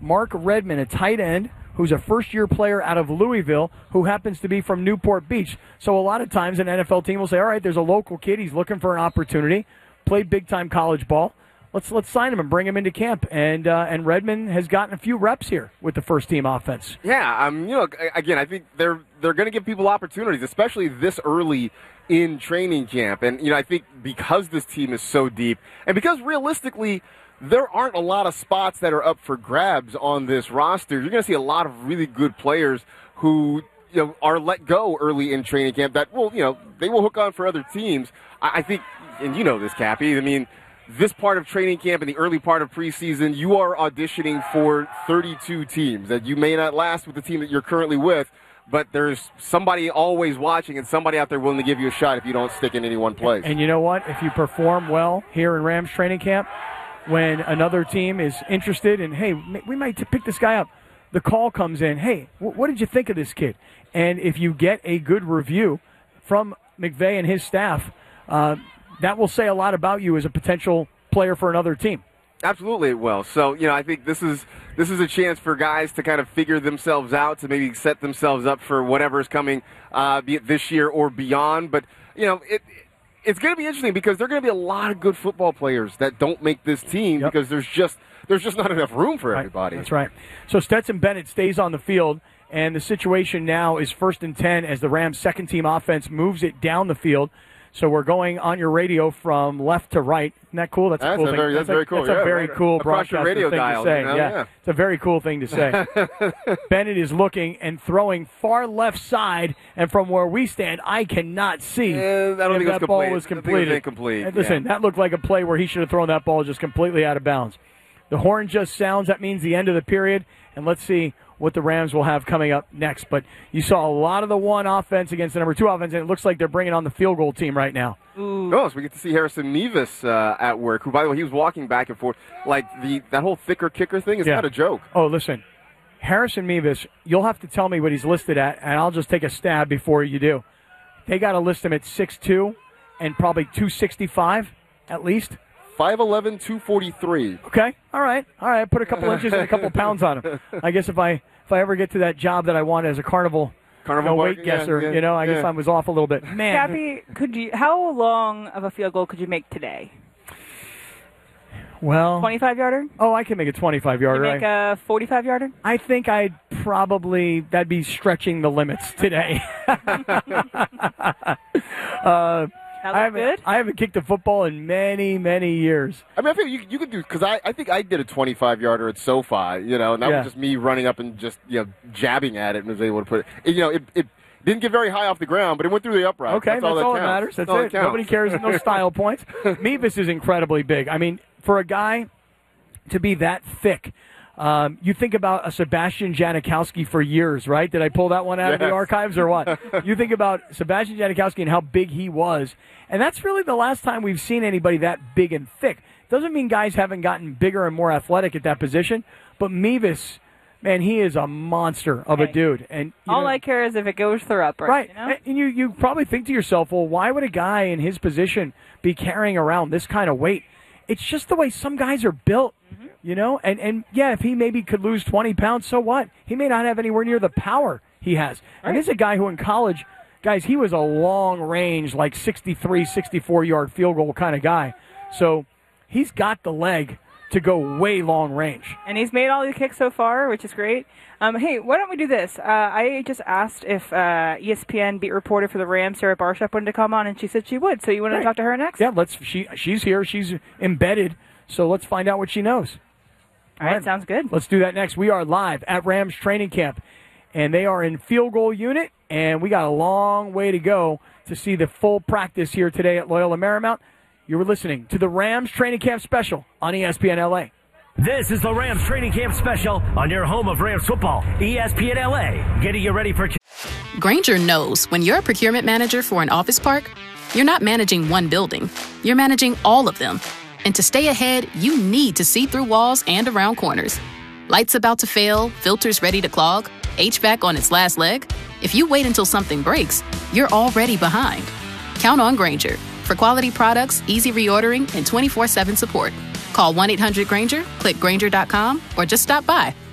Mark Redmond, a tight end, who's a first-year player out of Louisville who happens to be from Newport Beach. So a lot of times an NFL team will say, all right, there's a local kid. He's looking for an opportunity, played big-time college ball. Let's sign him and bring him into camp. And Redmond has gotten a few reps here with the first-team offense. Yeah, again, I think they're going to give people opportunities, especially this early in training camp. And, I think because this team is so deep and because realistically – there aren't a lot of spots that are up for grabs on this roster. You're going to see a lot of really good players who are let go early in training camp that will, they will hook on for other teams. I think, and you know this, Cappy, I mean, this part of training camp and the early part of preseason, you are auditioning for 32 teams that you may not last with the team that you're currently with, but there's somebody always watching and somebody out there willing to give you a shot if you don't stick in any one place. And you know what? If you perform well here in Rams training camp, when another team is interested in, hey, we might pick this guy up, the call comes in, hey, what did you think of this kid? And if you get a good review from McVay and his staff, that will say a lot about you as a potential player for another team. Absolutely it will. So, I think this is a chance for guys to kind of figure themselves out, to maybe set themselves up for whatever is coming, be it this year or beyond. But, it's going to be interesting because there are going to be a lot of good football players that don't make this team because there's just not enough room for everybody. That's right. So Stetson Bennett stays on the field, and the situation now is 1st and 10 as the Rams' second-team offense moves it down the field. So we're going on your radio from left to right. Isn't that cool? That's a cool thing. That's very cool. That's a very cool broadcast thing dial, to say. Yeah. It's a very cool thing to say. Bennett is looking and throwing far left side, and from where we stand, I cannot see if that ball was completed. Listen, that looked like a play where he should have thrown that ball just completely out of bounds. The horn just sounds. That means the end of the period, and let's see what the Rams will have coming up next. But you saw a lot of the one offense against the number two offense, and it looks like they're bringing on the field goal team right now. Ooh. Oh, so we get to see Harrison Mevis at work, who, by the way, he was walking back and forth. Like, that whole thicker kicker thing is not a joke. Oh, listen, Harrison Mevis, you'll have to tell me what he's listed at, and I'll just take a stab before you do. They got to list him at 6'2", and probably 265 at least. 5'11", 243. Okay, all right. Put a couple inches and a couple pounds on him. I guess if I ever get to that job that I want as a carnival weight guesser, I guess I was off a little bit. Man, Cappy, how long of a field goal could you make today? Well, 25-yarder? Oh, I can make a 25-yarder. Can you make a 45-yarder? I think that'd be stretching the limits today. I haven't kicked a football in many, many years. I mean, I think you could do, because I think I did a 25-yarder at SoFi, and that was just me running up and just jabbing at it and was able to put it. It didn't get very high off the ground, but it went through the upright. Okay, that's all that matters. That's it. Nobody cares. No style points. Mevis is incredibly big. I mean, for a guy to be that thick. You think about a Sebastian Janikowski for years, right? Did I pull that one out of the archives or what? You think about Sebastian Janikowski and how big he was, and that's really the last time we've seen anybody that big and thick. Doesn't mean guys haven't gotten bigger and more athletic at that position, but Mevis, man, he is a monster of a dude. And all I care is if it goes through upright. Right. And you probably think to yourself, well, why would a guy in his position be carrying around this kind of weight? It's just the way some guys are built. And if he maybe could lose 20 pounds, so what? He may not have anywhere near the power he has. Right. And this is a guy who in college, guys, he was a long range, like 63, 64-yard field goal kind of guy. So he's got the leg to go way long range. And he's made all the kicks so far, which is great. Hey, why don't we do this? I just asked if ESPN beat reporter for the Rams, Sarah Barshop, wanted to come on, and she said she would. So you want to talk to her next? Yeah, she's here. She's embedded. So let's find out what she knows. All right, sounds good. Let's do that next. We are live at Rams training camp, and they are in field goal unit, and we got a long way to go to see the full practice here today at Loyola Marymount. You were listening to the Rams training camp special on ESPN LA. This is the Rams training camp special on your home of Rams football, ESPN LA. Getting you ready for... Grainger knows when you're a procurement manager for an office park, you're not managing one building. You're managing all of them. And to stay ahead, you need to see through walls and around corners. Lights about to fail, filters ready to clog, HVAC on its last leg. If you wait until something breaks, you're already behind. Count on Grainger for quality products, easy reordering, and 24/7 support. Call 1-800-GRAINGER, click Grainger.com, or just stop by.